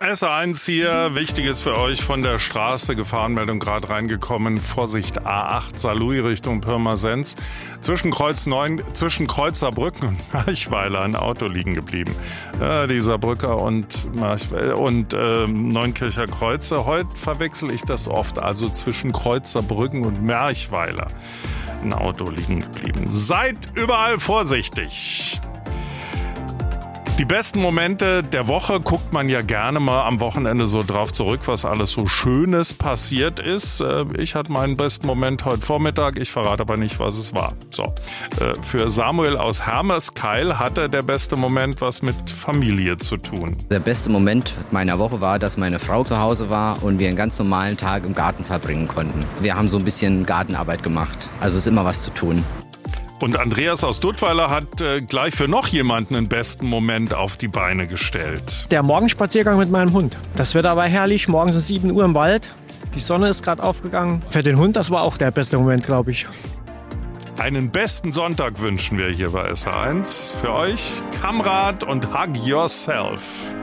SR1 hier, Wichtiges für euch von der Straße, Gefahrenmeldung gerade reingekommen, Vorsicht A8, Saarlouis Richtung Pirmasens, zwischen Kreuzerbrücken und Marchweiler ein Auto liegen geblieben. Die Saarbrücker und Neunkircher Kreuze, heute verwechsel ich das oft, also zwischen Kreuzerbrücken und Marchweiler ein Auto liegen geblieben. Seid überall vorsichtig! Die besten Momente der Woche guckt man ja gerne mal am Wochenende so drauf zurück, was alles so Schönes passiert ist. Ich hatte meinen besten Moment heute Vormittag, ich verrate aber nicht, was es war. So, für Samuel aus Hermeskeil hatte der beste Moment was mit Familie zu tun. Der beste Moment meiner Woche war, dass meine Frau zu Hause war und wir einen ganz normalen Tag im Garten verbringen konnten. Wir haben so ein bisschen Gartenarbeit gemacht, also es ist immer was zu tun. Und Andreas aus Duttweiler hat gleich für noch jemanden einen besten Moment auf die Beine gestellt. Der Morgenspaziergang mit meinem Hund. Das Wetter war herrlich, morgens um 7 Uhr im Wald. Die Sonne ist gerade aufgegangen. Für den Hund, das war auch der beste Moment, glaube ich. Einen besten Sonntag wünschen wir hier bei SR1. Für euch Kamrat und Hug Yourself.